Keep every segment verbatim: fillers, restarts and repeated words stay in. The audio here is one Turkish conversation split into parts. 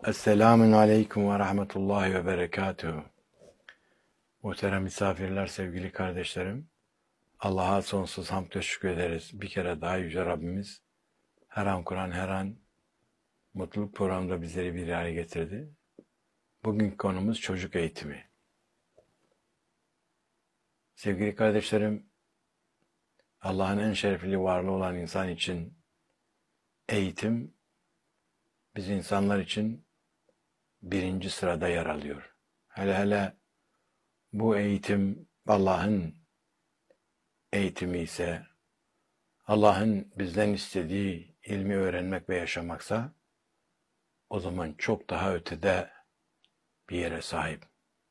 Esselamun Aleyküm ve Rahmetullahi ve Berekatuhu. Muhterem misafirler, sevgili kardeşlerim, Allah'a sonsuz hamd ve şükür ederiz. Bir kere daha Yüce Rabbimiz her an Kur'an, her an mutluluk programında bizleri bir araya getirdi. Bugünkü konumuz çocuk eğitimi. Sevgili kardeşlerim, Allah'ın en şerefli varlığı olan insan için eğitim, biz insanlar için birinci sırada yer alıyor. Hele hele bu eğitim Allah'ın eğitimi ise, Allah'ın bizden istediği ilmi öğrenmek ve yaşamaksa, o zaman çok daha ötede bir yere sahip.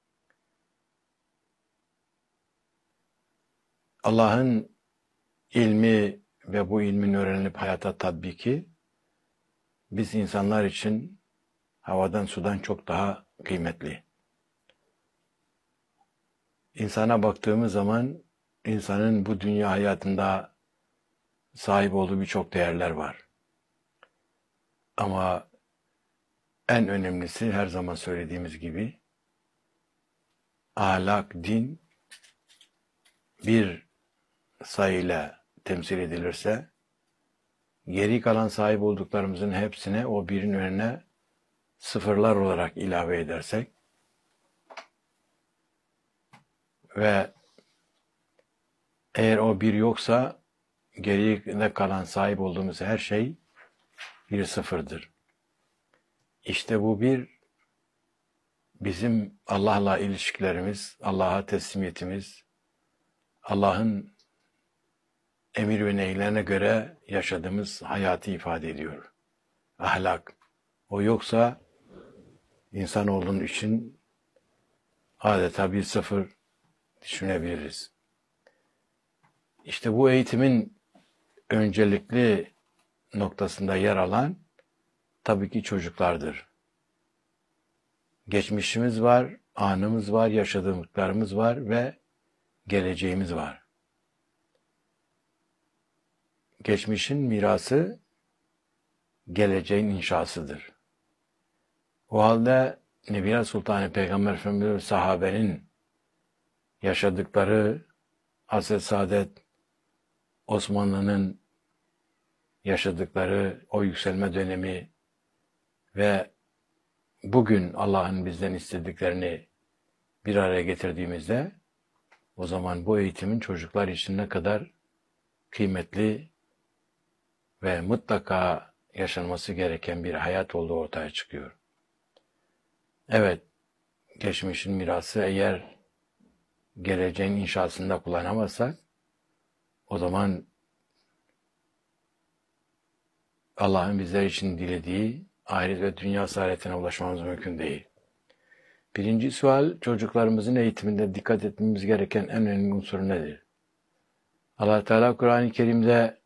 Allah'ın ilmi ve bu ilmin öğrenilip hayata tatbiki, biz insanlar için havadan sudan çok daha kıymetli. İnsana baktığımız zaman, insanın bu dünya hayatında sahip olduğu birçok değerler var. Ama en önemlisi her zaman söylediğimiz gibi, ahlak, din bir sayıyla temsil edilirse, geri kalan sahip olduklarımızın hepsine o birin önüne sıfırlar olarak ilave edersek ve eğer o bir yoksa geriye kalan sahip olduğumuz her şey bir sıfırdır. İşte bu bir bizim Allah'la ilişkilerimiz, Allah'a teslimiyetimiz, Allah'ın emir ve nehirlerine göre yaşadığımız hayatı ifade ediyor. Ahlak. O yoksa insanoğlunun için adeta bir sıfır düşünebiliriz. İşte bu eğitimin öncelikli noktasında yer alan tabii ki çocuklardır. Geçmişimiz var, anımız var, yaşadığımızlarımız var ve geleceğimiz var. Geçmişin mirası, geleceğin inşasıdır. O halde Nebiye Sultanı Peygamber Efendimiz sahabenin yaşadıkları, Asr-ı Saadet, Osmanlı'nın yaşadıkları o yükselme dönemi ve bugün Allah'ın bizden istediklerini bir araya getirdiğimizde, o zaman bu eğitimin çocuklar için ne kadar kıymetli ve mutlaka yaşanması gereken bir hayat olduğu ortaya çıkıyor. Evet, geçmişin mirası eğer geleceğin inşasında kullanamazsak, o zaman Allah'ın bizler için dilediği ahiret ve dünya saadetine ulaşmamız mümkün değil. Birinci sual, çocuklarımızın eğitiminde dikkat etmemiz gereken en önemli unsur nedir? Allah Teala Kur'an-ı Kerim'de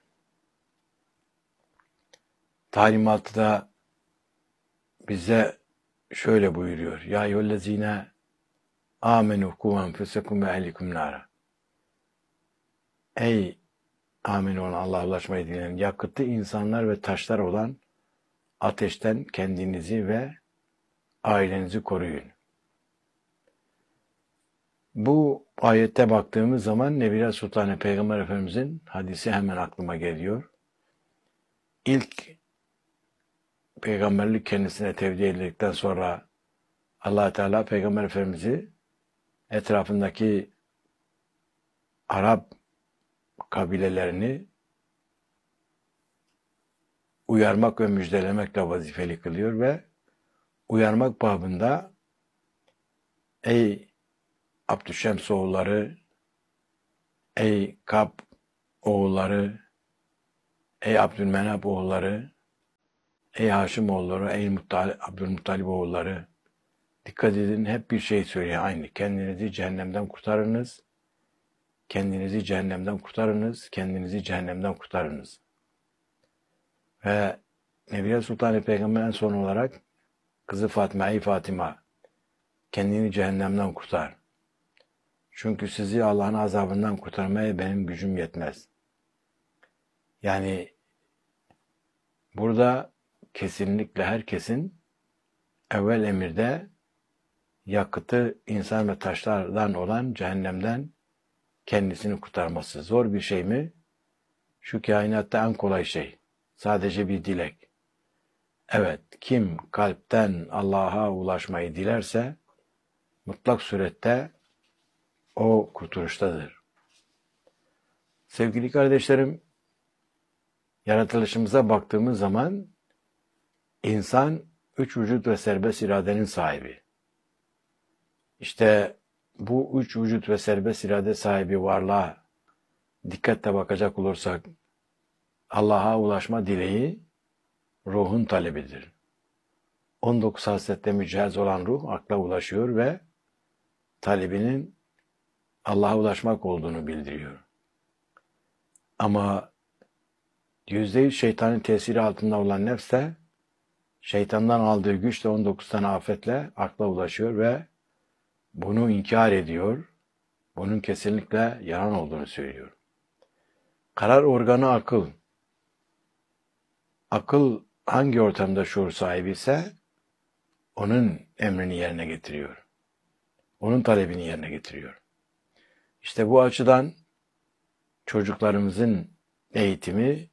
talimatta bize şöyle buyuruyor. Ya eyyühellezine amenu ku enfusekum ve ehlikum nara. Ey amin olan Allah'a ulaşmayı dileyen yakıtı insanlar ve taşlar olan ateşten kendinizi ve ailenizi koruyun. Bu ayette baktığımız zaman Nebiye Sultanı Peygamber Efendimizin hadisi hemen aklıma geliyor. İlk peygamberlik kendisine tevdi edildikten sonra Allah Teala Peygamber Efendimiz'i etrafındaki Arap kabilelerini uyarmak ve müjdelemekle vazifeli kılıyor ve uyarmak babında ey Abdüşşems oğulları, ey Kab oğulları, ey Abdülmenap oğulları, ey Haşim oğulları, ey Muttalib, Abdülmuttalib oğulları, dikkat edin, hep bir şey söylüyor aynı. Kendinizi cehennemden kurtarınız, kendinizi cehennemden kurtarınız, kendinizi cehennemden kurtarınız. Ve Nebiye Sultanı Peygamber'in son olarak kızı Fatıma, ey Fatıma, kendini cehennemden kurtar. Çünkü sizi Allah'ın azabından kurtarmaya benim gücüm yetmez. Yani burada kesinlikle herkesin evvel emirde yakıtı insan ve taşlardan olan cehennemden kendisini kurtarması. Zor bir şey mi? Şu kainatta en kolay şey. Sadece bir dilek. Evet, kim kalpten Allah'a ulaşmayı dilerse mutlak surette o kurtuluştadır. Sevgili kardeşlerim, yaratılışımıza baktığımız zaman insan üç vücut ve serbest iradenin sahibi. İşte bu üç vücut ve serbest irade sahibi varlığa dikkatle bakacak olursak Allah'a ulaşma dileği ruhun talebidir. on dokuz haslette mücehhez olan ruh akla ulaşıyor ve talebinin Allah'a ulaşmak olduğunu bildiriyor. Ama yüzde yüz şeytanın tesiri altında olan nefs de şeytandan aldığı güçle on dokuz tane afetle akla ulaşıyor ve bunu inkar ediyor. Bunun kesinlikle yalan olduğunu söylüyor. Karar organı akıl. Akıl hangi ortamda şuur sahibi ise onun emrini yerine getiriyor. Onun talebini yerine getiriyor. İşte bu açıdan çocuklarımızın eğitimi,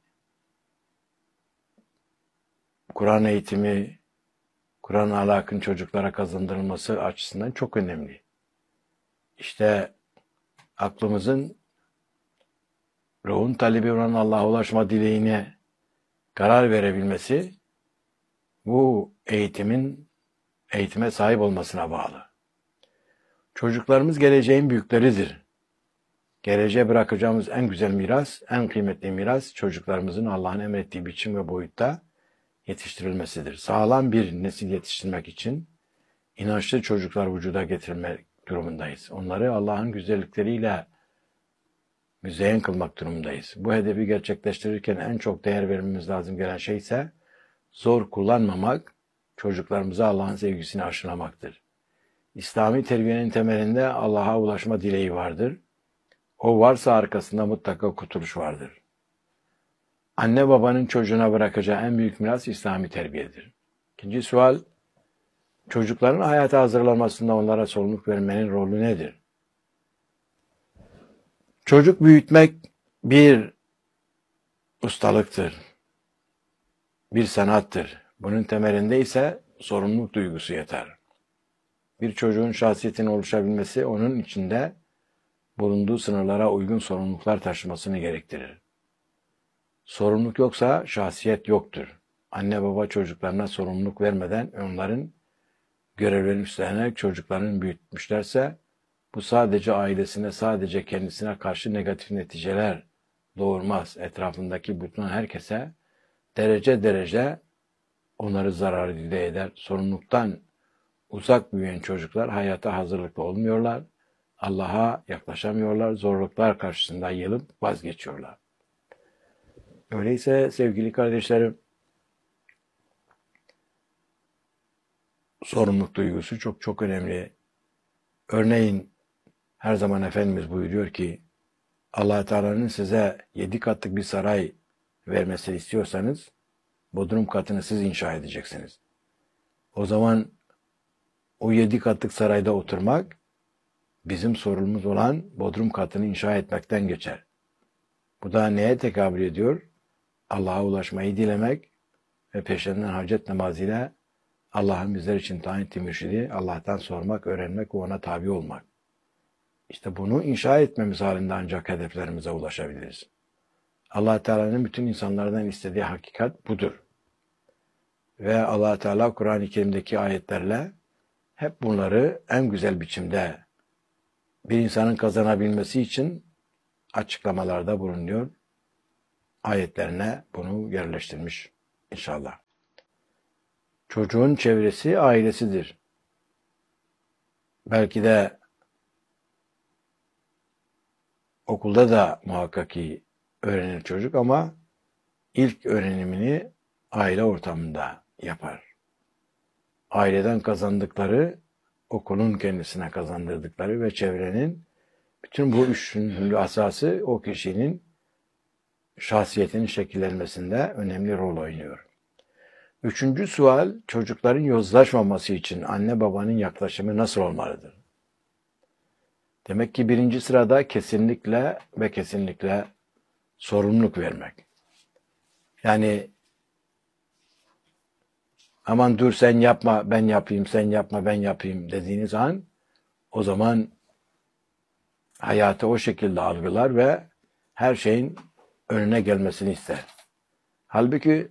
Kur'an eğitimi, Kur'an ahlakın çocuklara kazandırılması açısından çok önemli. İşte aklımızın ruhun talebi olan Allah'a ulaşma dileğine karar verebilmesi bu eğitimin eğitime sahip olmasına bağlı. Çocuklarımız geleceğin büyükleridir. Geleceğe bırakacağımız en güzel miras, en kıymetli miras çocuklarımızın Allah'ın emrettiği biçim ve boyutta yetiştirilmesidir. Sağlam bir nesil yetiştirmek için inançlı çocuklar vücuda getirmek durumundayız. Onları Allah'ın güzellikleriyle müzeyyen kılmak durumundayız. Bu hedefi gerçekleştirirken en çok değer vermemiz lazım gelen şey ise zor kullanmamak, çocuklarımıza Allah'ın sevgisini aşılamaktır. İslami terbiyenin temelinde Allah'a ulaşma dileği vardır. O varsa arkasında mutlaka kurtuluş vardır. Anne babanın çocuğuna bırakacağı en büyük miras İslami terbiyedir. İkinci sual, çocukların hayata hazırlanmasında onlara sorumluluk vermenin rolü nedir? Çocuk büyütmek bir ustalıktır, bir sanattır. Bunun temelinde ise sorumluluk duygusu yeter. Bir çocuğun şahsiyetinin oluşabilmesi onun içinde bulunduğu sınırlara uygun sorumluluklar taşımasını gerektirir. Sorumluluk yoksa şahsiyet yoktur. Anne baba çocuklarına sorumluluk vermeden onların görevlerini üstlenerek çocuklarını büyütmüşlerse bu sadece ailesine, sadece kendisine karşı negatif neticeler doğurmaz. Etrafındaki bütün herkese derece derece onları zararlı eder. Sorumluluktan uzak büyüyen çocuklar hayata hazırlıklı olmuyorlar. Allah'a yaklaşamıyorlar. Zorluklar karşısında yılıp vazgeçiyorlar. Öyleyse sevgili kardeşlerim, sorumluluk duygusu çok çok önemli. Örneğin her zaman Efendimiz buyuruyor ki Allah Teala'nın size yedi katlık bir saray vermesini istiyorsanız bodrum katını siz inşa edeceksiniz. O zaman o yedi katlık sarayda oturmak bizim sorumluluğumuz olan bodrum katını inşa etmekten geçer. Bu da neye tekabül ediyor? Allah'a ulaşmayı dilemek ve peşinden hacet namazıyla Allah'ın bizler için tayin ettiği mürşidi Allah'tan sormak, öğrenmek ve ona tabi olmak. İşte bunu inşa etmemiz halinde ancak hedeflerimize ulaşabiliriz. Allah Teala'nın bütün insanlardan istediği hakikat budur. Ve Allah Teala Kur'an-ı Kerim'deki ayetlerle hep bunları en güzel biçimde bir insanın kazanabilmesi için açıklamalarda bulunuyor. Ayetlerine bunu yerleştirmiş inşallah. Çocuğun çevresi ailesidir. Belki de okulda da muhakkak ki öğrenir çocuk ama ilk öğrenimini aile ortamında yapar. Aileden kazandıkları, okulun kendisine kazandırdıkları ve çevrenin bütün bu üçlü asası o kişinin şahsiyetinin şekillenmesinde önemli rol oynuyor. Üçüncü sual, çocukların yozlaşmaması için anne babanın yaklaşımı nasıl olmalıdır? Demek ki birinci sırada kesinlikle ve kesinlikle sorumluluk vermek. Yani aman dur sen yapma ben yapayım, sen yapma ben yapayım dediğiniz an o zaman hayatı o şekilde algılar ve her şeyin önüne gelmesini ister. Halbuki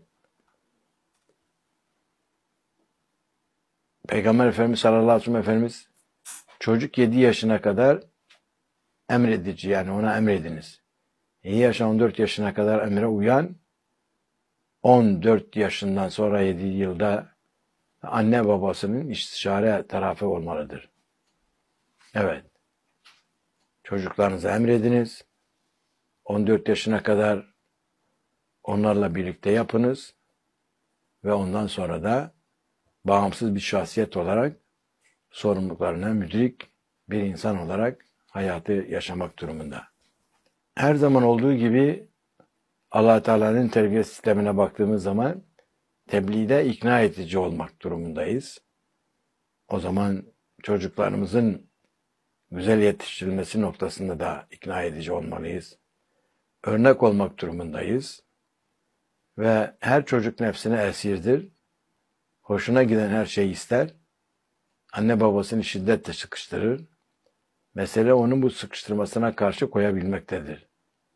Peygamber Efendimiz sallallahu aleyhi ve sellem Efendimiz çocuk yedi yaşına kadar emredici, yani ona emrediniz. yedi yaşa on dört yaşına kadar emre uyan, on dört yaşından sonra yedi yılda anne babasının istişare tarafı olmalıdır. Evet. Çocuklarınıza emrediniz. on dört yaşına kadar onlarla birlikte yapınız ve ondan sonra da bağımsız bir şahsiyet olarak sorumluluklarına müdrik bir insan olarak hayatı yaşamak durumunda. Her zaman olduğu gibi Allah Teala'nın terbiye sistemine baktığımız zaman tebliğde ikna edici olmak durumundayız. O zaman çocuklarımızın güzel yetiştirilmesi noktasında da ikna edici olmalıyız. Örnek olmak durumundayız. Ve her çocuk nefsine esirdir. Hoşuna giden her şeyi ister. Anne babasını şiddetle sıkıştırır. Mesele onun bu sıkıştırmasına karşı koyabilmektedir.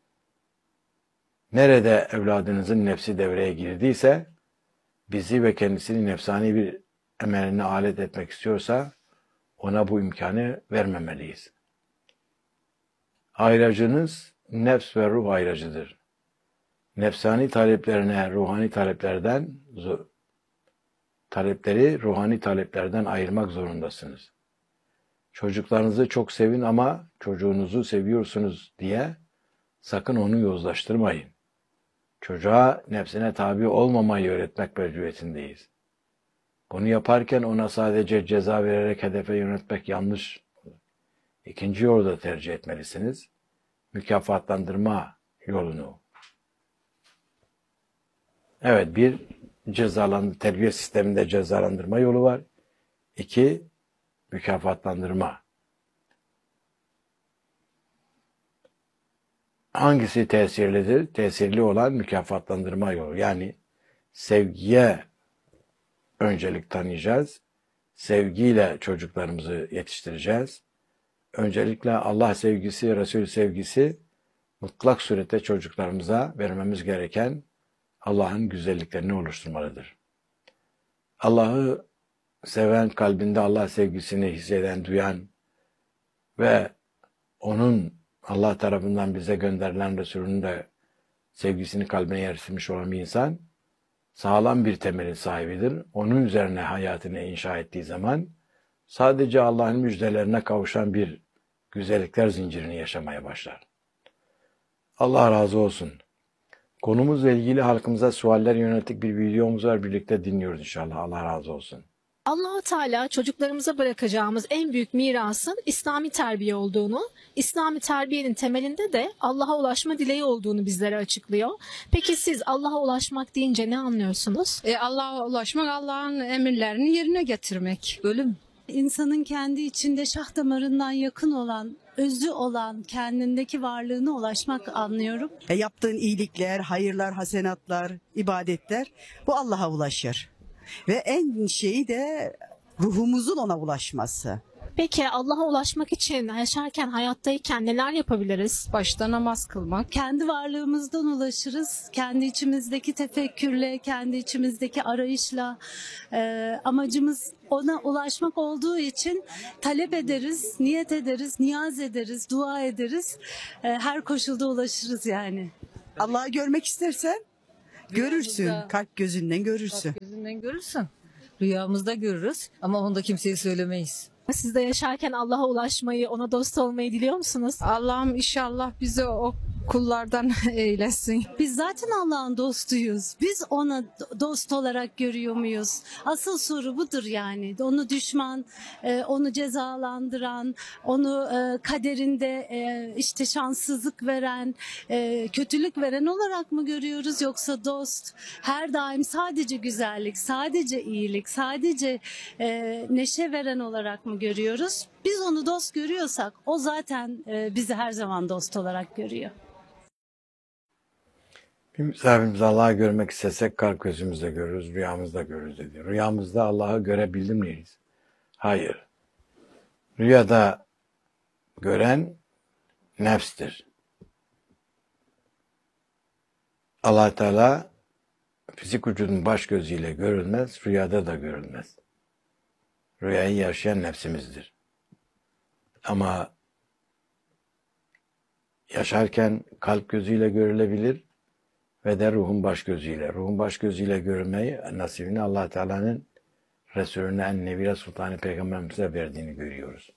Nerede evladınızın nefsi devreye girdiyse, bizi ve kendisini nefsani bir emeline alet etmek istiyorsa, ona bu imkanı vermemeliyiz. Ayracınız nefs ve ruh ayracıdır. Nefsani taleplerine ruhani taleplerden talepleri ruhani taleplerden ayırmak zorundasınız. Çocuklarınızı çok sevin ama çocuğunuzu seviyorsunuz diye sakın onu yozlaştırmayın. Çocuğa nefsine tabi olmamayı öğretmek mecburiyetindeyiz. Bunu yaparken ona sadece ceza vererek hedefe yönetmek yanlış olur. İkinci yolu da tercih etmelisiniz. Mükafatlandırma yolunu. Evet, bir cezalandırma, terbiye sisteminde cezalandırma yolu var. İki, mükafatlandırma. Hangisi tesirlidir? Tesirli olan mükafatlandırma yolu. Yani sevgiye öncelik tanıyacağız. Sevgiyle çocuklarımızı yetiştireceğiz. Öncelikle Allah sevgisi, Resul sevgisi mutlak surette çocuklarımıza vermemiz gereken Allah'ın güzelliklerini oluşturmalıdır. Allah'ı seven, kalbinde Allah sevgisini hisseden, duyan ve onun Allah tarafından bize gönderilen Resulünün de sevgisini kalbine yerleştirmiş olan bir insan sağlam bir temelin sahibidir. Onun üzerine hayatını inşa ettiği zaman sadece Allah'ın müjdelerine kavuşan bir güzellikler zincirini yaşamaya başlar. Allah razı olsun. Konumuzla ilgili halkımıza sualler yönelik bir videomuz var. Birlikte dinliyoruz inşallah. Allah razı olsun. Allah-u Teala çocuklarımıza bırakacağımız en büyük mirasın İslami terbiye olduğunu, İslami terbiyenin temelinde de Allah'a ulaşma dileği olduğunu bizlere açıklıyor. Peki siz Allah'a ulaşmak deyince ne anlıyorsunuz? E, Allah'a ulaşmak, Allah'ın emirlerini yerine getirmek. Ölüm. İnsanın kendi içinde şah damarından yakın olan, özü olan, kendindeki varlığına ulaşmak anlıyorum. E, yaptığın iyilikler, hayırlar, hasenatlar, ibadetler bu Allah'a ulaşır. Ve en şeyi de ruhumuzun ona ulaşması. Peki Allah'a ulaşmak için yaşarken, hayattayken neler yapabiliriz? Başta namaz kılmak. Kendi varlığımızdan ulaşırız. Kendi içimizdeki tefekkürle, kendi içimizdeki arayışla e, amacımız ona ulaşmak olduğu için talep ederiz, niyet ederiz, niyaz ederiz, dua ederiz. E, her koşulda ulaşırız yani. Allah'ı görmek istersen görürsün. Rüyamızda- Kalp gözünden görürsün. Kalp gözünden görürsün. Rüyamızda görürüz ama onu da kimseye söylemeyiz. Siz de yaşarken Allah'a ulaşmayı, ona dost olmayı diliyor musunuz? Allah'ım inşallah bize o kullardan eylesin. Biz zaten Allah'ın dostuyuz. Biz ona dost olarak görüyor muyuz? Asıl soru budur yani. Onu düşman, e, onu cezalandıran, onu e, kaderinde e, işte şanssızlık veren, e, kötülük veren olarak mı görüyoruz, yoksa dost, her daim sadece güzellik, sadece iyilik, sadece e, neşe veren olarak mı görüyoruz? Biz onu dost görüyorsak o zaten e, bizi her zaman dost olarak görüyor. Bir misafirimizi Allah'ı görmek istesek kalp gözümüzle görürüz, rüyamızda görürüz dedi. Rüyamızda Allah'ı görebildim miyiz? Hayır. Rüyada gören nefstir. Allah Teala fizik vücudun baş gözüyle görülmez, rüyada da görülmez. Rüyayı yaşayan nefsimizdir. Ama yaşarken kalp gözüyle görülebilir ve de ruhun baş gözüyle. Ruhun baş gözüyle görülmeyi nasibini Allah Teala'nın Resulüne Ennebire Sultanı Peygamberimize verdiğini görüyoruz.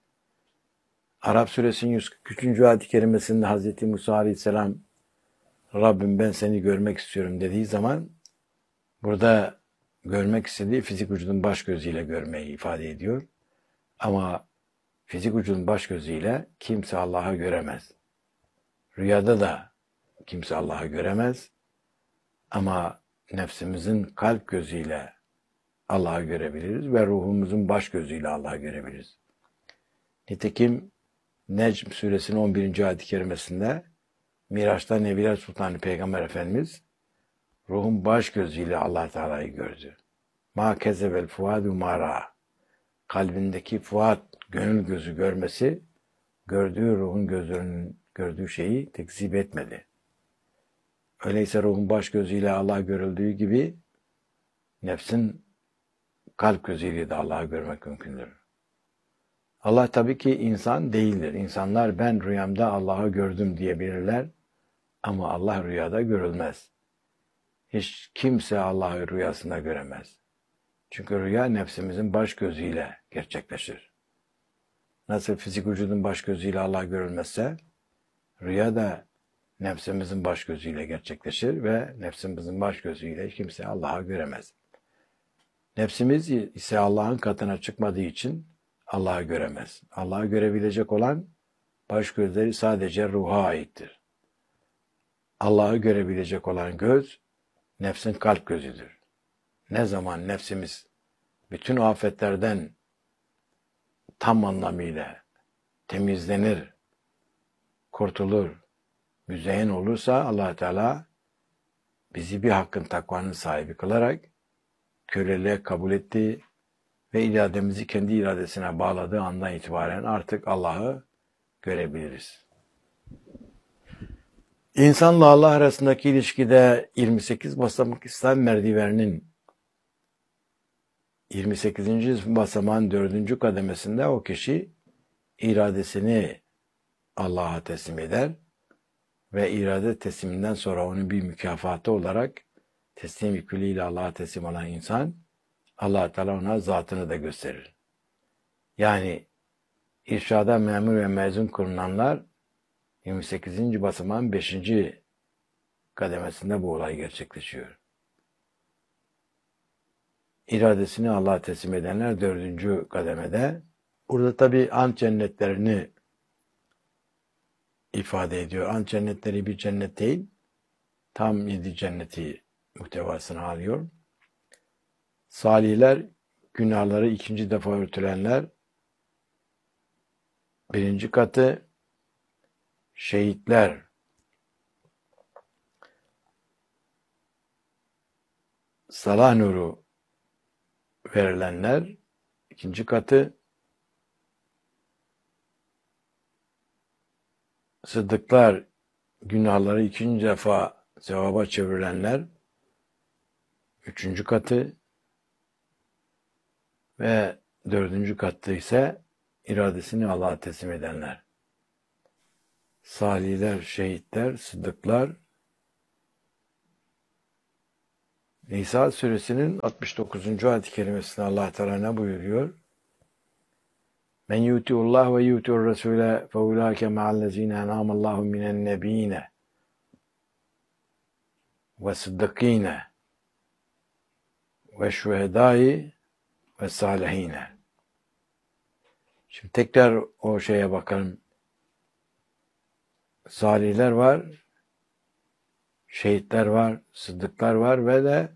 Arap suresinin yüz kırk üçüncü ayet-i kerimesinde Hazreti Musa Aleyhisselam Rabbim ben seni görmek istiyorum dediği zaman burada görmek istediği fizik vücudun baş gözüyle görmeyi ifade ediyor. Ama fizik vücudun baş gözüyle kimse Allah'ı göremez. Rüyada da kimse Allah'ı göremez. Ama nefsimizin kalp gözüyle Allah'ı görebiliriz ve ruhumuzun baş gözüyle Allah'ı görebiliriz. Nitekim Necm suresinin on birinci ayet-i kerimesinde Miraç'ta Nebiler Sultanı Peygamber Efendimiz ruhun baş gözüyle Allah Teala'yı gördü. Ma kezebel fuadu mara. Kalbindeki fuat, gönül gözü görmesi, gördüğü ruhun gözünün gördüğü şeyi tekzip etmedi. Öyleyse ruhun baş gözüyle Allah görüldüğü gibi nefsin kalp gözüyle de Allah'ı görmek mümkündür. Allah tabii ki insan değildir. İnsanlar ben rüyamda Allah'ı gördüm diyebilirler ama Allah rüyada görülmez. Hiç kimse Allah'ı rüyasında göremez. Çünkü rüya nefsimizin baş gözüyle gerçekleşir. Nasıl fizik vücudun baş gözüyle Allah görülmezse, rüya da nefsimizin baş gözüyle gerçekleşir ve nefsimizin baş gözüyle kimse Allah'ı göremez. Nefsimiz ise Allah'ın katına çıkmadığı için Allah'ı göremez. Allah'ı görebilecek olan baş gözleri sadece ruha aittir. Allah'ı görebilecek olan göz, nefsin kalp gözüdür. Ne zaman nefsimiz bütün afetlerden tam anlamıyla temizlenir, kurtulur, müzeyyen olursa Allah Teala bizi bir hakkın takvanın sahibi kılarak köleliğe kabul etti ve irademizi kendi iradesine bağladığı andan itibaren artık Allah'ı görebiliriz. İnsanla Allah arasındaki ilişkide yirmi sekiz basamak İslam merdiveninin yirmi sekizinci basamağın dördüncü kademesinde o kişi iradesini Allah'a teslim eder ve irade tesliminden sonra onun bir mükafatı olarak teslim-i külliyle Allah'a teslim olan insan Allah Teala ona zatını da gösterir. Yani irşada memur ve mezun kılınanlar yirmi sekizinci basamağın beşinci kademesinde bu olay gerçekleşiyor. İradesini Allah'a teslim edenler dördüncü kademede. Burada tabi ant cennetlerini ifade ediyor. Ant cennetleri bir cennet değil, tam yedi cenneti muhtevasını alıyor. Salihler, günahları ikinci defa örtülenler, birinci katı, şehitler, salah nuru verilenler, ikinci katı, sıddıklar, günahları ikinci defa sevaba çevrilenler, üçüncü katı ve dördüncü katı ise iradesini Allah'a teslim edenler. Salihler, şehitler, sıddıklar. Nisa suresinin altmış dokuzuncu ayet-i kerimesinde Allah Teala ne buyuruyor? Men yuti'ullah ve yuti'ur rasule fe ulaike ma'allezine en'amallahu minen nebiyine ve sıddıkine ve şühedai ve salihine. Şimdi tekrar o şeye bakalım. Salihler var, şehitler var, sıddıklar var ve de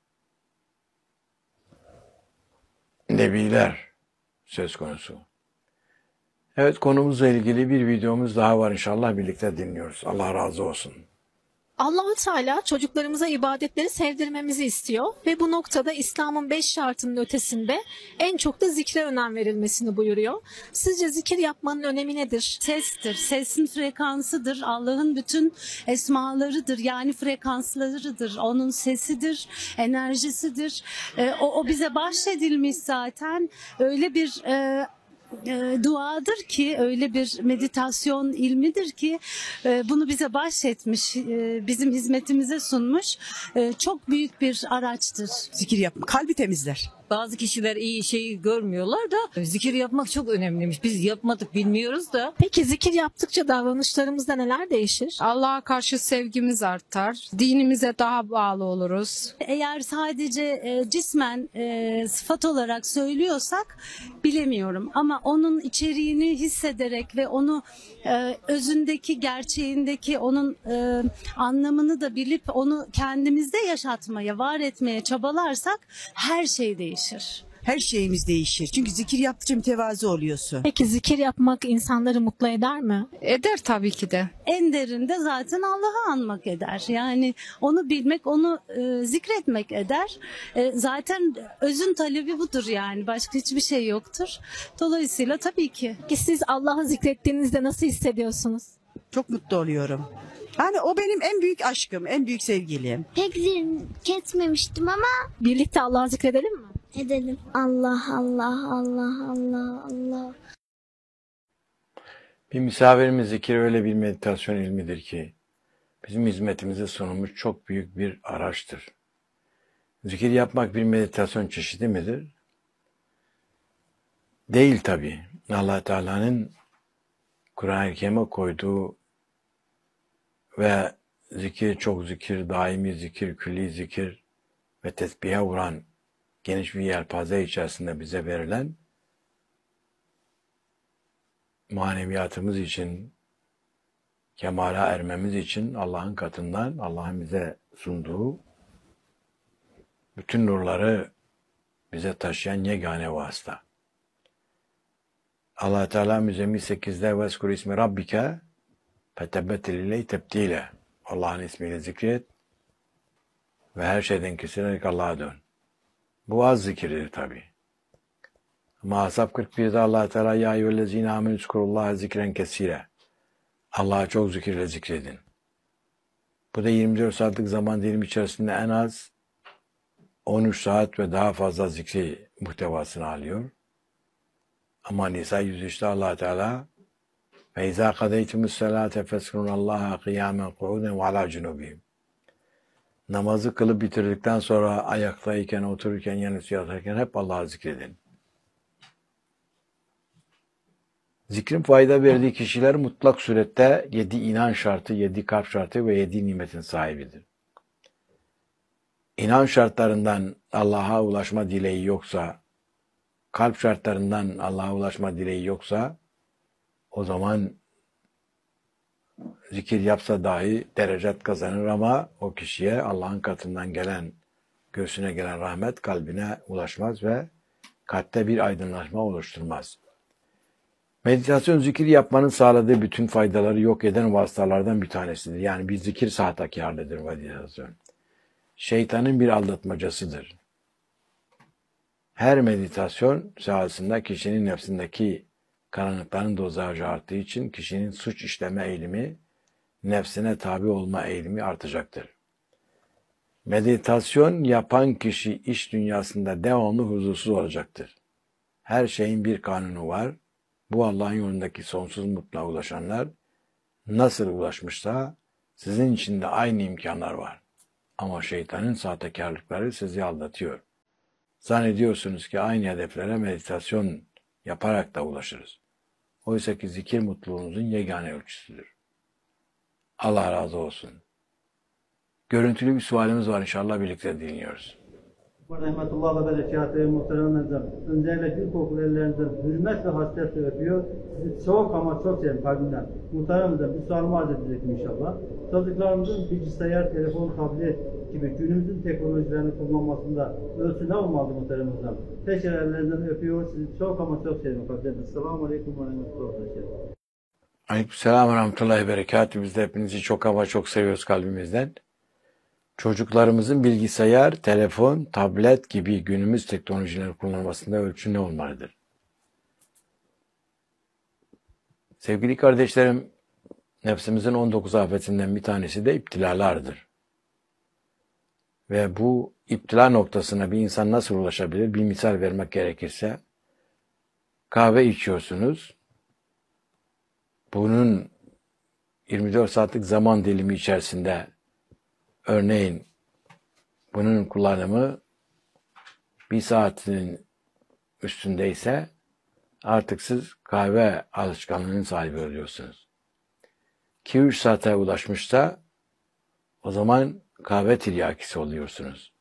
nebiler söz konusu. Evet, konumuzla ilgili bir videomuz daha var, inşallah birlikte dinliyoruz. Allah razı olsun. Allah-u Teala çocuklarımıza ibadetleri sevdirmemizi istiyor ve bu noktada İslam'ın beş şartının ötesinde en çok da zikre önem verilmesini buyuruyor. Sizce zikir yapmanın önemi nedir? Sestir, sesin frekansıdır, Allah'ın bütün esmalarıdır, yani frekanslarıdır, onun sesidir, enerjisidir. Ee, o, o bize bahşedilmiş zaten, öyle bir e, e, duadır ki, öyle bir meditasyon ilmidir ki e, bunu bize bahşetmiş, e, bizim hizmetimize sunmuş, e, çok büyük bir araçtır. Zikir yapma. Kalbi temizler. Bazı kişiler iyi şeyi görmüyorlar da zikir yapmak çok önemliymiş. Biz yapmadık, bilmiyoruz da. Peki zikir yaptıkça davranışlarımızda neler değişir? Allah'a karşı sevgimiz artar. Dinimize daha bağlı oluruz. Eğer sadece e, cismen e, sıfat olarak söylüyorsak bilemiyorum, ama onun içeriğini hissederek ve onu e, özündeki, gerçeğindeki onun e, anlamını da bilip onu kendimizde yaşatmaya, var etmeye çabalarsak her şey değişir. Her şeyimiz değişir. Çünkü zikir yaptıkça mütevazı oluyorsun. Peki zikir yapmak insanları mutlu eder mi? Eder tabii ki de. En derinde zaten Allah'ı anmak eder. Yani onu bilmek, onu e, zikretmek eder. E, zaten özün talebi budur yani. Başka hiçbir şey yoktur. Dolayısıyla tabii ki. Peki siz Allah'ı zikrettiğinizde nasıl hissediyorsunuz? Çok mutlu oluyorum. Yani o benim en büyük aşkım, en büyük sevgilim. Pek zikretmemiştim ama Birlikte Allah'ı zikredelim mi? edelim. Allah Allah Allah Allah Allah. Bir misafirimiz zikir öyle bir meditasyon ilmidir ki bizim hizmetimize sunulmuş çok büyük bir araçtır. Zikir yapmak bir meditasyon çeşidi midir? Değil tabii. Allah Teala'nın Kur'an-ı Kerim'e koyduğu ve zikir, çok zikir, daimi zikir, külli zikir ve tesbihe vuran geniş bir yelpaze içerisinde bize verilen maneviyatımız için, kemala ermemiz için Allah'ın katından, Allah'ın bize sunduğu bütün nurları bize taşıyan yegane vasıta. Allah Teala Müzzemmil sekizde veskur ismi rabbike fetebbetil ileyhi tebdile. Allah'ın ismiyle zikret ve her şeyden kesilerek Allah'a dön. Bu az zikirdir tabi. Ama Ashab kırk birde Allah Teala ya eyyühellezine amenü zkurullaha zikren kesire. Allah'a çok zikirle zikredin. Bu da yirmi dört saatlik zaman dilimi içerisinde en az on üç saat ve daha fazla zikri muhtevasını alıyor. Ama Nisa yüz üçte Allah Teala ve izâ kadeytümüs selâte feskurunallaha kıyâmen ku'uden ve alâ cunubihim. Namazı kılıp bitirdikten sonra ayaktayken, otururken, yanısı yatarken hep Allah'ı zikredin. Zikrin fayda verdiği kişiler mutlak surette yedi inan şartı, yedi kalp şartı ve yedi nimetin sahibidir. İnan şartlarından Allah'a ulaşma dileği yoksa, kalp şartlarından Allah'a ulaşma dileği yoksa, o zaman zikir yapsa dahi derecet kazanır ama o kişiye Allah'ın katından gelen, göğsüne gelen rahmet kalbine ulaşmaz ve kalpte bir aydınlaşma oluşturmaz. Meditasyon zikir yapmanın sağladığı bütün faydaları yok eden vasıtalardan bir tanesidir. Yani bir zikir sahtekarlıdır meditasyon. Şeytanın bir aldatmacasıdır. Her meditasyon sahasında kişinin nefsindeki karanlıkların dozajı arttığı için kişinin suç işleme eğilimi, nefsine tabi olma eğilimi artacaktır. Meditasyon yapan kişi iş dünyasında devamlı huzursuz olacaktır. Her şeyin bir kanunu var. Bu Allah'ın yolundaki sonsuz mutluluğa ulaşanlar nasıl ulaşmışsa sizin için de aynı imkanlar var. Ama şeytanın sahtekarlıkları sizi aldatıyor. Zannediyorsunuz ki aynı hedeflere meditasyon Yaparak da ulaşırız. Oysa ki zikir mutluluğumuzun yegane ölçüsüdür. Allah razı olsun. Görüntülü bir sualimiz var, inşallah birlikte dinliyoruz. Rahmetullah ve berekatü muhterem nezam. Öncelikle gül kokulu ellerinizden hürmet ve hasretle öpüyor. Sizi çok ama çok sevim kalbimden. Muhterem nezam bir sualımı arz edecektim inşallah. Çocuklarımızın bilgisayar, telefon, tablet gibi günümüzün teknolojilerini kullanmasında ölçü ne olmalı muhterem nezam? Tekrar ellerinizden öpüyor. Sizi çok ama çok sevim kalbimden. Selamun Aleyküm ve Rahmetullah. Aleykümselam ve Rahmetullahi ve Berekatühü. Biz de hepinizi çok ama çok seviyoruz kalbimizden. Çocuklarımızın bilgisayar, telefon, tablet gibi günümüz teknolojileri kullanmasında ölçü ne olmalıdır? Sevgili kardeşlerim, nefsimizin on dokuz afetinden bir tanesi de iptilalardır. Ve bu iptila noktasına bir insan nasıl ulaşabilir? Bir misal vermek gerekirse, kahve içiyorsunuz. Bunun yirmi dört saatlik zaman dilimi içerisinde örneğin bunun kullanımı bir saatin üstündeyse artık siz kahve alışkanlığının sahibi oluyorsunuz. iki üç saate ulaşmışsa o zaman kahve tiryakisi oluyorsunuz.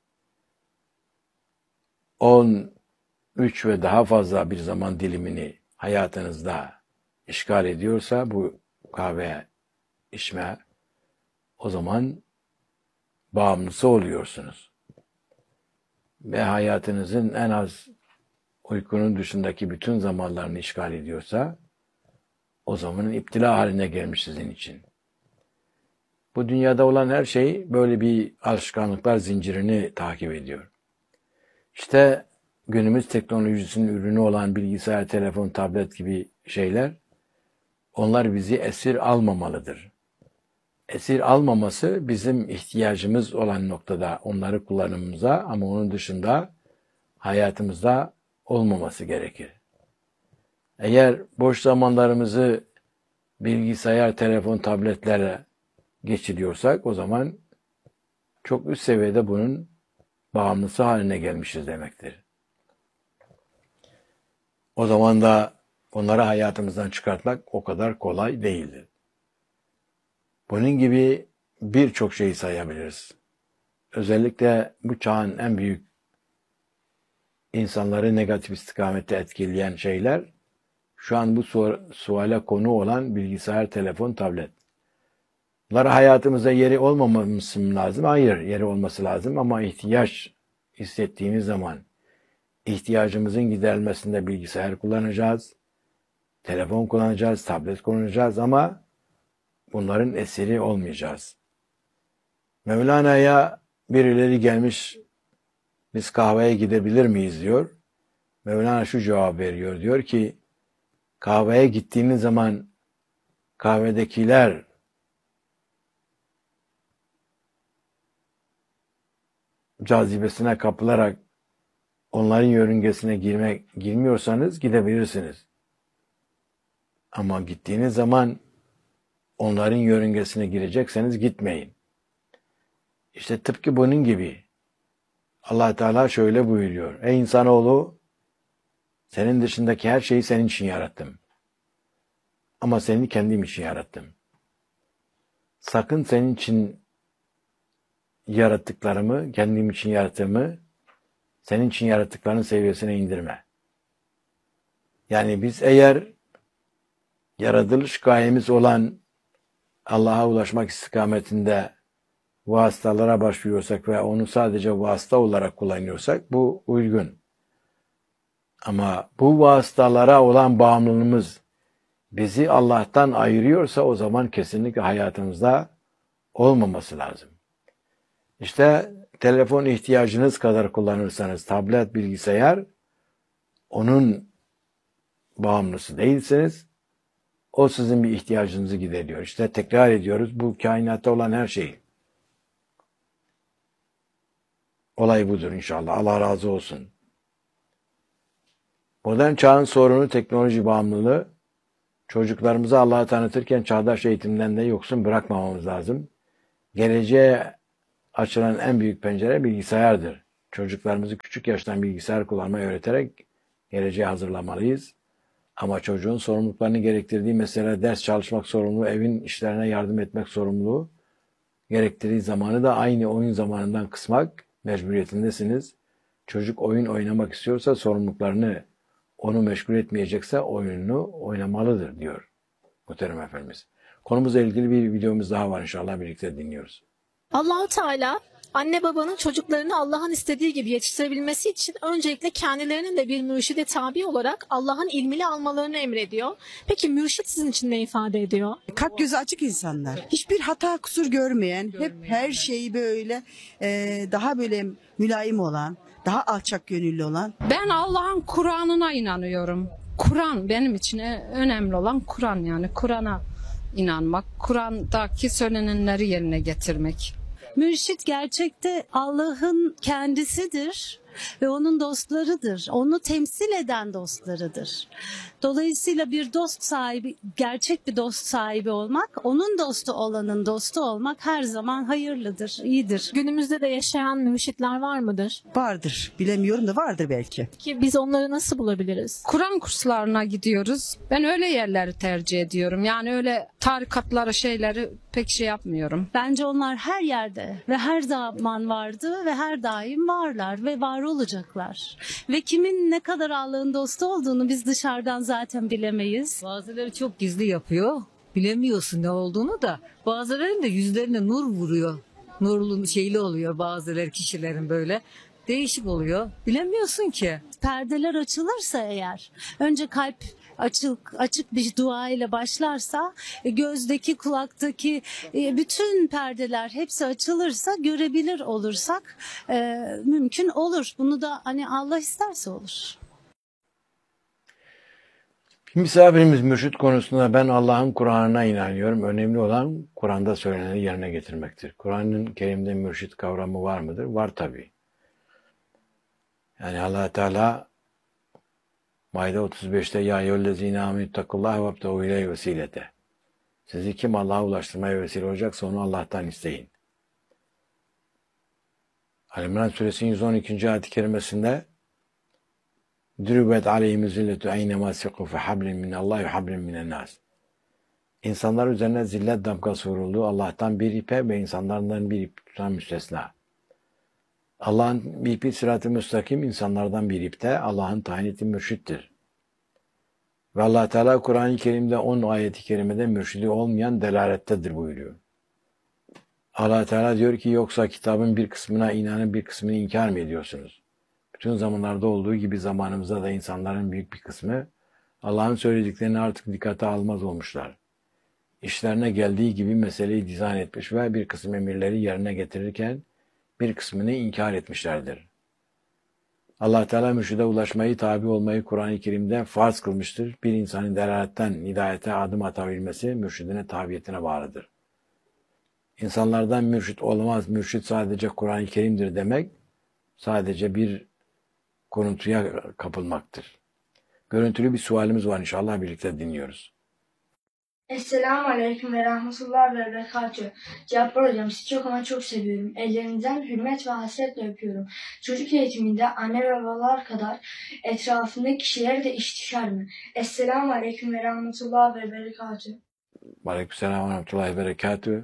on üç ve daha fazla bir zaman dilimini hayatınızda işgal ediyorsa bu kahve içme, o zaman bağımlısı oluyorsunuz. Ve hayatınızın en az uykunun dışındaki bütün zamanlarını işgal ediyorsa o zaman iptila haline gelmiş sizin için. Bu dünyada olan her şey böyle bir alışkanlıklar zincirini takip ediyor. İşte günümüz teknolojisinin ürünü olan bilgisayar, telefon, tablet gibi şeyler, onlar bizi esir almamalıdır. Esir almaması bizim ihtiyacımız olan noktada onları kullanımımıza, ama onun dışında hayatımızda olmaması gerekir. Eğer boş zamanlarımızı bilgisayar, telefon, tabletlerle geçiriyorsak o zaman çok üst seviyede bunun bağımlısı haline gelmişiz demektir. O zaman da onları hayatımızdan çıkartmak o kadar kolay değildir. Bunun gibi birçok şeyi sayabiliriz. Özellikle bu çağın en büyük insanları negatif istikamette etkileyen şeyler, şu an bu suale konu olan bilgisayar, telefon, tablet. Bunlar hayatımızda yeri olmaması mı lazım? Hayır, yeri olması lazım ama ihtiyaç hissettiğimiz zaman ihtiyacımızın giderilmesinde bilgisayar kullanacağız, telefon kullanacağız, tablet kullanacağız ama bunların esiri olmayacağız. Mevlana'ya birileri gelmiş, biz kahveye gidebilir miyiz diyor. Mevlana şu cevap veriyor, diyor ki kahveye gittiğiniz zaman kahvedekiler cazibesine kapılarak onların yörüngesine girmek, girmiyorsanız gidebilirsiniz. Ama gittiğiniz zaman onların yörüngesine girecekseniz gitmeyin. İşte tıpkı bunun gibi Allah Teala şöyle buyuruyor. Ey insanoğlu, senin dışındaki her şeyi senin için yarattım. Ama seni kendim için yarattım. Sakın senin için yarattıklarımı, kendim için yarattığımı, senin için yarattıklarının seviyesine indirme. Yani biz eğer yaratılış gayemiz olan Allah'a ulaşmak istikametinde vasıtalara başvuruyorsak ve onu sadece vasıta olarak kullanıyorsak bu uygun. Ama bu vasıtalara olan bağımlılığımız bizi Allah'tan ayırıyorsa o zaman kesinlikle hayatımızda olmaması lazım. İşte telefon ihtiyacınız kadar kullanırsanız tablet, bilgisayar onun bağımlısı değilsiniz. O sizin bir ihtiyacınızı gideriyor. İşte tekrar ediyoruz, bu kainatta olan her şey. Olay budur inşallah. Allah razı olsun. Modern çağın sorunu teknoloji bağımlılığı. Çocuklarımızı Allah'ı tanıtırken çağdaş eğitimden de yoksun bırakmamamız lazım. Geleceğe açılan en büyük pencere bilgisayardır. Çocuklarımızı küçük yaştan bilgisayar kullanmayı öğreterek geleceğe hazırlamalıyız. Ama çocuğun sorumluluklarını gerektirdiği mesela ders çalışmak sorumluluğu, evin işlerine yardım etmek sorumluluğu gerektirdiği zamanı da aynı oyun zamanından kısmak mecburiyetindesiniz. Çocuk oyun oynamak istiyorsa sorumluluklarını onu meşgul etmeyecekse oyununu oynamalıdır diyor muhterem Efendimiz. Konumuzla ilgili bir videomuz daha var, inşallah birlikte dinliyoruz. Allah-u Teala anne babanın çocuklarını Allah'ın istediği gibi yetiştirebilmesi için öncelikle kendilerinin de bir mürşide tabi olarak Allah'ın ilmini almalarını emrediyor. Peki mürşit sizin için ne ifade ediyor? Kalp gözü açık insanlar. Hiçbir hata kusur görmeyen, hep her şeyi böyle e, daha böyle mülayim olan, daha alçak gönüllü olan. Ben Allah'ın Kur'an'ına inanıyorum. Kur'an benim için önemli olan Kur'an, yani Kur'an'a inanmak, Kur'an'daki söylenenleri yerine getirmek. Mürşit gerçekte Allah'ın kendisidir ve onun dostlarıdır. Onu temsil eden dostlarıdır. Dolayısıyla bir dost sahibi, gerçek bir dost sahibi olmak, onun dostu olanın dostu olmak her zaman hayırlıdır, iyidir. Günümüzde de yaşayan mürşitler var mıdır? Vardır. Bilemiyorum da vardır belki. Ki biz onları nasıl bulabiliriz? Kur'an kurslarına gidiyoruz. Ben öyle yerleri tercih ediyorum. Yani öyle tarikatları, şeyleri pek şey yapmıyorum. Bence onlar her yerde ve her zaman vardı ve her daim varlar ve var olacaklar. Ve kimin ne kadar Allah'ın dostu olduğunu biz dışarıdan zaten bilemeyiz. Bazıları çok gizli yapıyor. Bilemiyorsun ne olduğunu da. Bazılarının da yüzlerine nur vuruyor. Nurlu şeyli oluyor bazıları kişilerin böyle. Değişik oluyor. Bilemiyorsun ki. Perdeler açılırsa eğer, önce kalp açık açık bir dua ile başlarsa, e, gözdeki, kulaktaki e, bütün perdeler hepsi açılırsa, görebilir olursak e, mümkün olur. Bunu da hani Allah isterse olur. Misafirimiz mürşit konusunda ben Allah'ın Kur'an'ına inanıyorum. Önemli olan Kur'an'da söyleneni yerine getirmektir. Kur'an'ın Kerim'de mürşit kavramı var mıdır? Var tabii. Yani Allah Teala Maide otuz beşte ya eyyühellezine amenüttakullaha vebteğû ileyhi vesilete. Sizi kim Allah'a ulaştırmaya vesile olacaksa onu Allah'tan isteyin. Ali İmran Suresinin yüz on ikinci ayet-i kerimesinde Dürübet aleyhim zilletu eynemâ siku fe hablin minallahi ve hablin minennâs. İnsanlar üzerine zillet damgası vuruldu. Allah'tan bir ipe ve insanlardan bir ip tutan müstesna. Allah'ın bir ipi sırat-ı müstakim, insanlardan bir ipte Allah'ın tayin ettiği mürşittir. Ve Allah Teala Kur'an-ı Kerim'de on ayeti kerimede mürşidi olmayan delalettedir buyuruyor. Allah Teala diyor ki yoksa kitabın bir kısmına inanıp bir kısmını inkar mı ediyorsunuz? Bütün zamanlarda olduğu gibi zamanımızda da insanların büyük bir kısmı Allah'ın söylediklerini artık dikkate almaz olmuşlar. İşlerine geldiği gibi meseleyi dizayn etmiş ve bir kısım emirleri yerine getirirken bir kısmını inkar etmişlerdir. Allah Teala mürşide ulaşmayı, tabi olmayı Kur'an-ı Kerim'de farz kılmıştır. Bir insanın delaletten hidayete adım atabilmesi mürşidine tabiyetine bağlıdır. İnsanlardan mürşit olamaz, mürşit sadece Kur'an-ı Kerim'dir demek, sadece bir kuruntuya kapılmaktır. Görüntülü bir sualimiz var, inşallah birlikte dinliyoruz. Esselamu Aleyküm ve Rahmetullah ve Berekatühü. Cabbar hocam, sizi çok ama çok seviyorum. Ellerinizden hürmet ve hasretle öpüyorum. Çocuk eğitiminde anne ve babalar kadar etrafındaki kişiler de iş düşer mi? Esselamu Aleyküm ve Rahmetullah ve Berekatühü. Aleykümselam ve Rahmetullahi ve Berekatühü.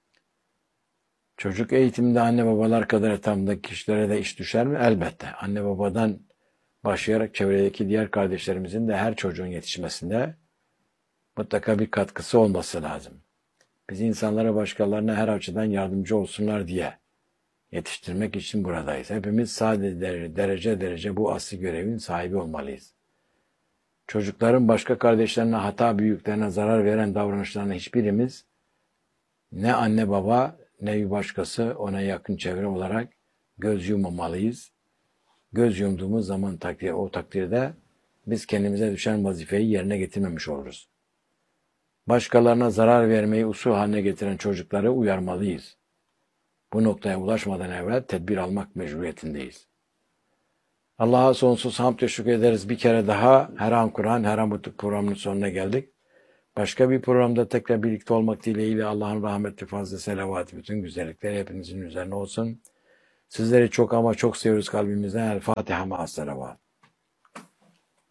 Çocuk eğitiminde anne babalar kadar etrafındaki kişilere de iş düşer mi? Elbette. Anne babadan başlayarak çevredeki diğer kardeşlerimizin de her çocuğun yetişmesinde mutlaka bir katkısı olması lazım. Biz insanlara, başkalarına her açıdan yardımcı olsunlar diye yetiştirmek için buradayız. Hepimiz sadece derece derece bu asli görevin sahibi olmalıyız. Çocukların başka kardeşlerine, hata büyüklerine zarar veren davranışlarına hiçbirimiz ne anne baba ne bir başkası ona yakın çevre olarak göz yummamalıyız. Göz yumduğumuz zaman takdir, o takdirde biz kendimize düşen vazifeyi yerine getirmemiş oluruz. Başkalarına zarar vermeyi usul haline getiren çocukları uyarmalıyız. Bu noktaya ulaşmadan evvel tedbir almak mecburiyetindeyiz. Allah'a sonsuz hamd ve şükür ederiz. Bir kere daha her an Kur'an, her an Butuk programının sonuna geldik. Başka bir programda tekrar birlikte olmak dileğiyle Allah'ın rahmeti, fazla selavatı, bütün güzellikleri hepinizin üzerine olsun. Sizleri çok ama çok seviyoruz kalbimizden. El Fatiha ma'as selavat.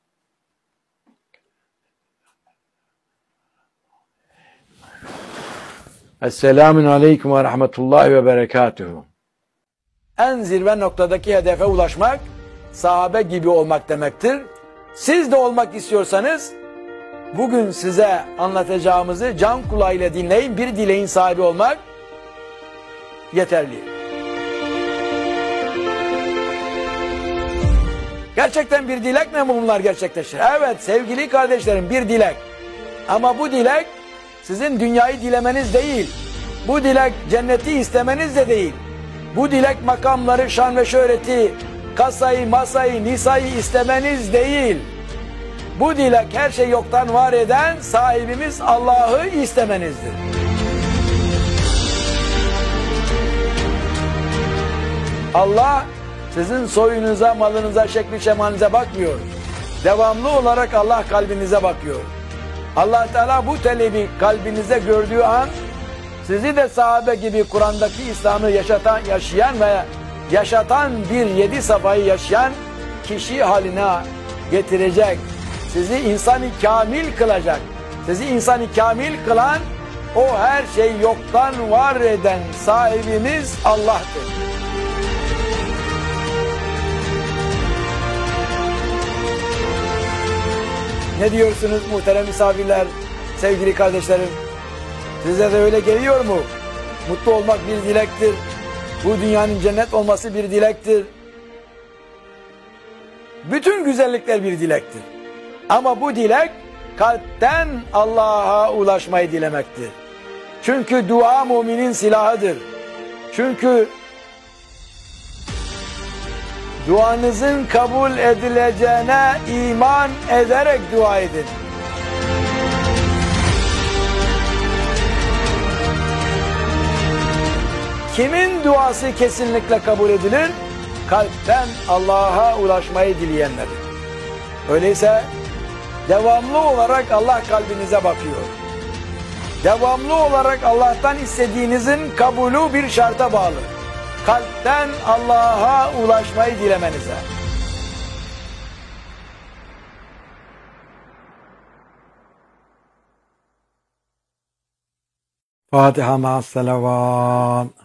Esselamun aleyküm ve rahmetullahi ve berekatuhu. En zirve noktadaki hedefe ulaşmak, sahabe gibi olmak demektir. Siz de olmak istiyorsanız, bugün size anlatacağımızı can kulağıyla dinleyin, bir dileğin sahibi olmak yeterli. Gerçekten bir dilek mi bunlar gerçekleşir? Evet sevgili kardeşlerim, bir dilek. Ama bu dilek sizin dünyayı dilemeniz değil. Bu dilek cenneti istemeniz de değil. Bu dilek makamları, şan ve şöhreti, kasayı, masayı, nisayı istemeniz değil. Bu dilek her şey yoktan var eden sahibimiz Allah'ı istemenizdir. Allah sizin soyunuza, malınıza, şekli şemalinize bakmıyor. Devamlı olarak Allah kalbinize bakıyor. Allah Teala bu talebi kalbinize gördüğü an sizi de sahabe gibi Kur'an'daki İslam'ı yaşatan, yaşayan ve yaşatan bir yedi safayı yaşayan kişi haline getirecek. Sizi insanı kamil kılacak. Sizi insanı kamil kılan o her şey yoktan var eden sahibimiz Allah'tır. Ne diyorsunuz muhterem misafirler, sevgili kardeşlerim? Size de öyle geliyor mu? Mutlu olmak bir dilektir. Bu dünyanın cennet olması bir dilektir. Bütün güzellikler bir dilektir. Ama bu dilek kalpten Allah'a ulaşmayı dilemektir. Çünkü dua müminin silahıdır. Çünkü duanızın kabul edileceğine iman ederek dua edin. Kimin duası kesinlikle kabul edilir? Kalpten Allah'a ulaşmayı dileyenler. Öyleyse devamlı olarak Allah kalbinize bakıyor. Devamlı olarak Allah'tan istediğinizin kabulü bir şarta bağlı. Kalpten Allah'a ulaşmayı dilemenize. Fatiha ma'as salavat.